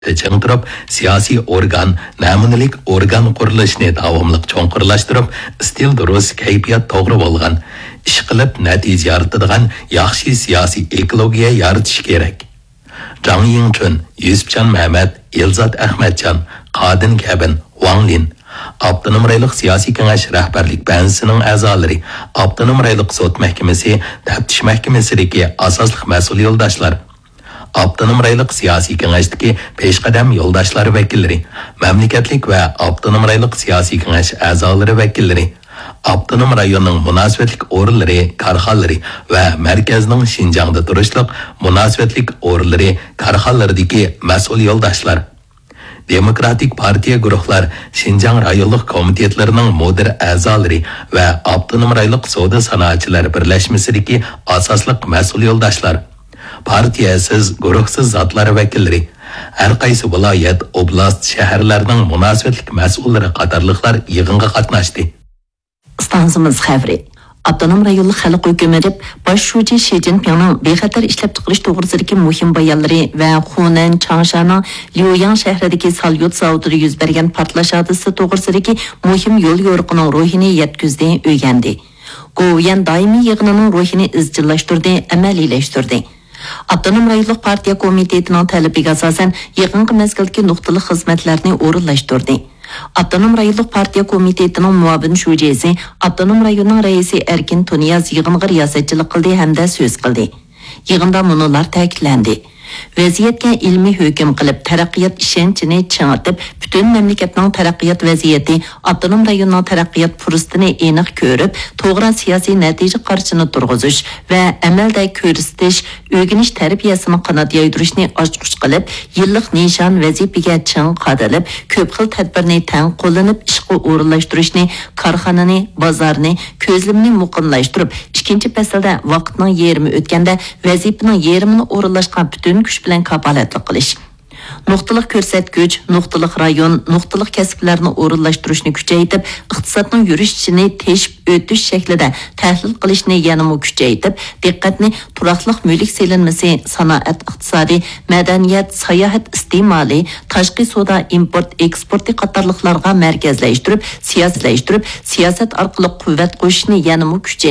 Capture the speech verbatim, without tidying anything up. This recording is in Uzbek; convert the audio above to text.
Teçen turib, siyasi organ, namunalik organ qurilishini davomliq cho'nqirlashtirib, istil durust kayfiyat to'g'ri bo'lgan, ish qilib natija yaratadigan yaxshi siyosiy ekologiya yaratish kerak. Zhang Yingchun, Yusufjan Mehmet, Elzat Ahmedjan, Qadin Kabin, Wang Lin, Abdunum Rayliq siyasi kengash rahbarlik bensinin a'zolari, Abdunum Rayliq sud mahkamasi, taftish mahkamasidagi asosli mas'ul yo'ldoshlar, Abdunum Rayliq siyasi kengashdagi peshqadam yo'ldoshlar vakillari, mamlakatlik va Abdunum Rayliq siyasi kengash a'zolari vakillari, Abdunum rayonning munosabatlik o'rinlari, korxonalari va markazning Xinjiangda turishliq munosabatlik o'rinlari, korxonalaridagi mas'ul yo'ldoshlar, Demokratik partiya guruhlar, Xinjiang rayonlik komitetlarining mudir a'zolari va Abdunum Rayliq savdo sanoatchilar birlashmasidagi asosli mas'ul yo'ldoshlar, partiyasiz, guruhsiz zotlar vakillari, har qaysi viloyat, oblast, shaharlarning munosabatlik mas'ullari qatorliqlar yig'inga qatnashdi. Stansimiz xavri. Abdunum rayonlik xalq hukumati bosh shuji Shi Jinpingning bexatar ishlab chiqarish to'g'risidagi muhim bayonlari va Hunan, Changshaning Liuyang shahridagi salyut zavodida yuz bergan portlash hodisasi to'g'risidagi muhim yo'l yo'riqining ruhini yetkazdi, o'rgandi. Go'yan doimiy yig'inining ruhini izchillashtirdi, amaliylashtirdi. Abdunum rayonlik partiya komitetining talabiga asosan yig'inga mazgildagi nuqtali xizmatlarni o'rinlashtirdi. Abdunum rayonlik partiya komitetining muavin shujasi, Abdunum rayonining raisi Erkin Tuniyaz yig'inga riyosatchilik qildi hamda so'z qildi. Yig'inda munolar ta'kidlandi. Vaziyatga ilmiy hukm qilib, taraqqiyot ishonchini ching'itib, butun mamlakatning taraqqiyot vaziyati, Abdunum rayonining taraqqiyot fursatini aniq ko'rib, to'g'ri siyosiy natija qarshini turg'izish va amalda ko'rsatish, o'rganish tarbiyasini qanot yoydirishni ochqich qilib, yillik nishon vazifaga ching qadalib, ko'p xil tadbirni tang qo'llanib, ishga o'rinlashtirishni, korxonani, bozorni, ko'zlimni muqimlashtirib, ikkinchi faslda vaqtning yarmi o'tganda vazifaning yarmini o'rinlashga butun kuch bilan kapolatlik qilish. Nuqtaliq ko'rsatgich, nuqtaliq rayon, nuqtaliq kasblarni o'rinlashtirishni kuchaytirib, iqtisodning yurishini teshib o'tish shaklida tahlil qilishni yanada kuchaytirib, diqqatni turaqliq mulk selinmasi, sanoat iqtisodi, madaniyat, sayohat iste'moli, tashqi savdo, import, eksporti qatorliqlarga markazlashtirib, siyosatlashtirib, siyosat orqali quvvat qo'shishni yanada kuchaytirib